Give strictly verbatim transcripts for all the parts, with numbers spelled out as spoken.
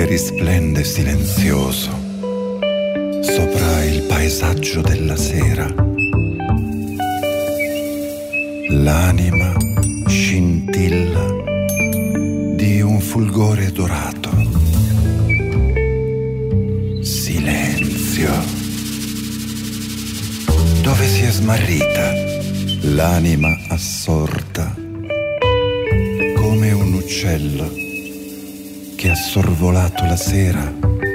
risplende silenzioso sopra il paesaggio della sera. L'anima scintilla di un fulgore dorato. Silenzio. Dove si è smarrita l'anima assorta come un uccello che ha sorvolato la sera.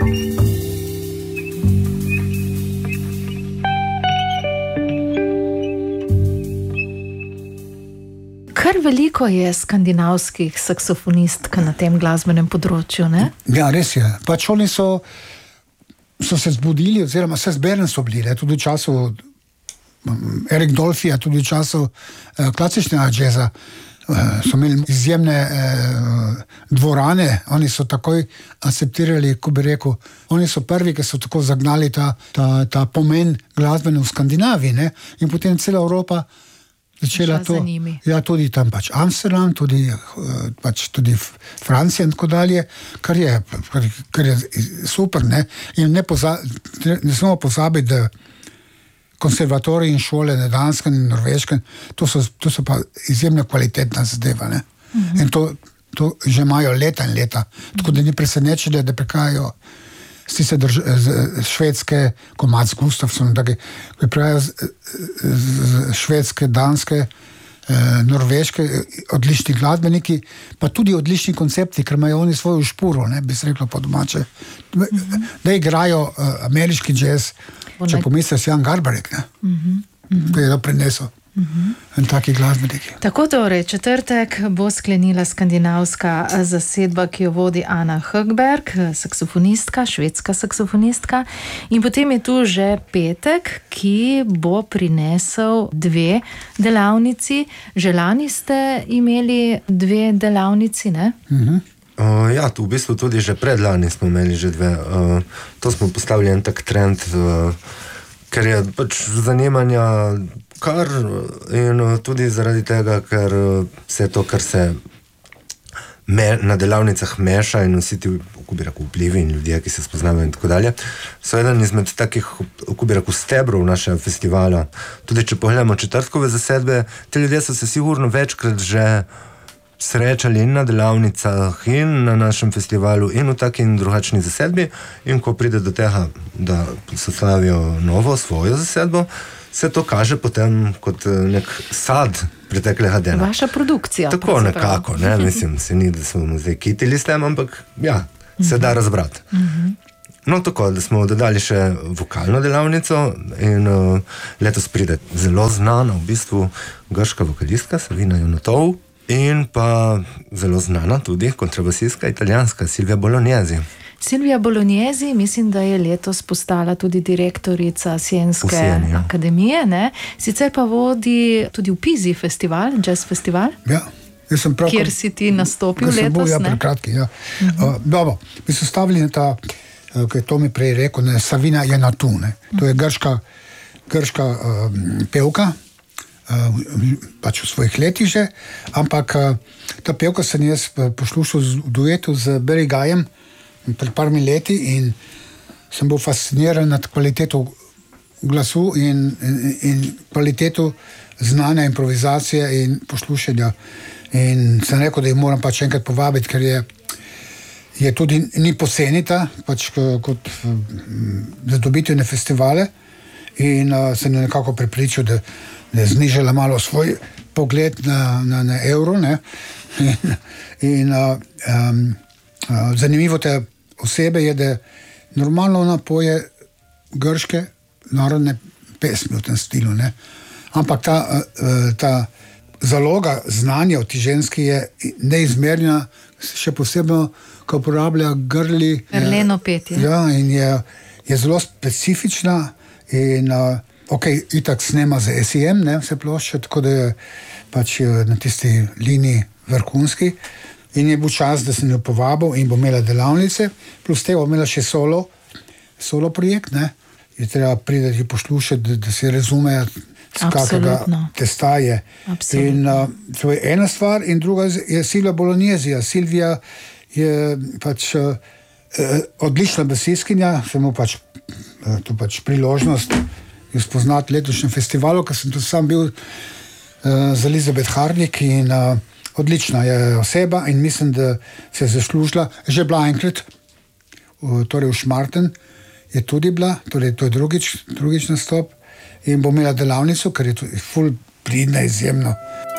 Kar veliko je skandinavskih saksofonistk na tem glasbenem področju, ne? Ja, res je. Pač oni so, so se zbudili, oziroma se zberen so bili, tudi v času Erik Dolphija, tudi v času eh, klasičnega džeza. Eh, so imeli izjemne eh, dvorane, oni so takoj akceptirali, ko bi rekel, oni so prvi, ki so tako zagnali ta, ta, ta pomen glasbene v Skandinaviji, ne? In potem cela Evropa začela to, ja, tudi tam pač Amsterdam, tudi, pač tudi Francija in tako dalje, kar je, kar, kar je super, ne? In ne, poza, ne smemo pozabiti, da konservatoriji in šole na Danskem in Norveškem, to so, to so pa izjemno kvalitetna zadeva, ne? Mm-hmm. In to, to že imajo leta in leta, tako da ni presenečenje, da prekajajo s tiste drž- z, z švedske, kot Mats Gustafsson, ki pripravijo z, z švedske, danske, eh, norveške, odlični glasbeniki, pa tudi odlični koncepti, ker imajo oni svojo špuro, ne, bi se reklo po domače. Mm-hmm. Da igrajo uh, ameriški jazz, Bo če ne... pomisliš Jan Garbarek, ne, mm-hmm. Mm-hmm. To je to prinesel. Uh-huh. In taki glasbeniki. Tako torej, četrtek bo sklenila skandinavska zasedba, ki jo vodi Anna Högberg, saksofonistka, švedska saksofonistka, in potem je tu že petek, ki bo prinesel dve delavnici. Že lani ste imeli dve delavnici, ne? Uh-huh. Uh, ja, tu v bistvu tudi že predlani smo imeli že dve. Uh, to smo postavili en tak trend, uh, ker je pač zanimanja kar in tudi zaradi tega, ker vse to, kar se me, na delavnicah meša in vsi ti, kako bi rekel, vplivi in ljudje, ki se spoznavajo in tako dalje, so eden izmed takih, kako bi rekel, stebrov našega festivala. Tudi če pogledamo četrtkove zasedbe, te ljudje so se sigurno večkrat že srečali in na delavnicah in na našem festivalu in v taki in drugačni zasedbi, in ko pride do tega, da sestavijo novo svojo zasedbo, se to kaže potem kot nek sad preteklega dela. Vaša produkcija. Tako nekako, ne, mislim, se ni, da smo zdaj kitili s tem, ampak ja, se da razbrati. Uh-huh. No, tako, da smo dodali še vokalno delavnico in uh, letos pride zelo znana, v bistvu grška vokalistka Savina Jonatov in pa zelo znana tudi kontrabasistka italijanska Silvia Bolognesi. Silvia Bolognesi, mislim, da je letos postala tudi direktorica Sienske Sien, ja. akademije, ne? Sicer pa vodi tudi v Pizi festival, jazz festival. Ja, jaz sem prav, kjer si ti nastopil letos, bil, ja, ne? Prekratki, ja. Uh-huh. Uh, dobro, mi so stavili na ta, uh, kaj to mi prej rekel, ne, Savina Jonatov, ne? To je grška, grška uh, pevka, uh, pač v svojih letih že, ampak uh, ta pevka sem jaz poslušal v duetu z Barry Guyem pred parmi leti in sem bil fasciniran nad kvaliteto glasu in, in, in kvaliteto znanja improvizacije in poslušanja. In sem rekel, da jih moram pač enkrat povabiti, ker je, je tudi ni pocenita, pač kot za dobiti na festivale, in uh, sem nekako prepričal, da, da je znižala malo svoj pogled na, na, na evro, ne? in, in uh, um, uh, zanimivo te osebe je, da normalno ona poje grške narodne pesmi v tem stilu, ne? Ampak ta, ta zaloga znanja v ti ženski je neizmerna, še posebno, ko uporablja grli. Grleno petje. Ja, in je, je zelo specifična in uh, ok, itak snema za S I M, ne, vse plošče, tako da je pač na tisti liniji vrhunski. In je bil čas, da sem jo povabil in bo imela delavnice, plus te bo imela še solo, solo projekt, ne? Je treba prideti poslušati, da, da se razume, z kakega testa je. In uh, to je ena stvar, in druga je Silvia Bolognesi. Silvia je pač uh, eh, odlična basiskinja, samo pač, eh, to pač priložnost spoznati letošnjem festivalu, ker sem tu sam bil uh, z Elizabeth Harnik in uh, odlična je oseba in mislim, da se je zaslužila. Že bila enkrat, uh, torej v Šmarten je tudi bila, torej to je drugič, drugič nastop in bo imela delavnico, ker je to ful pridna, izjemno.